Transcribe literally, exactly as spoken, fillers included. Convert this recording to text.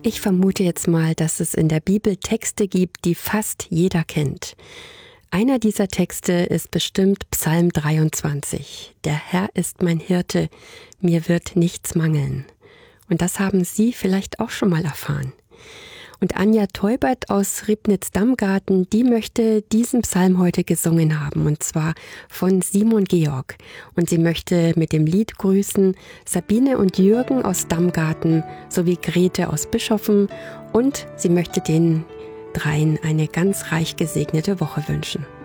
Ich vermute jetzt mal, dass es in der Bibel Texte gibt, die fast jeder kennt. Einer dieser Texte ist bestimmt Psalm dreiundzwanzig. Der Herr ist mein Hirte, mir wird nichts mangeln. Und das haben Sie vielleicht auch schon mal erfahren. Und Anja Teubert aus Ribnitz-Damgarten, die möchte diesen Psalm heute gesungen haben, und zwar von Simon Georg. Und sie möchte mit dem Lied grüßen Sabine und Jürgen aus Damgarten sowie Grete aus Bischofen, und sie möchte den dreien eine ganz reich gesegnete Woche wünschen.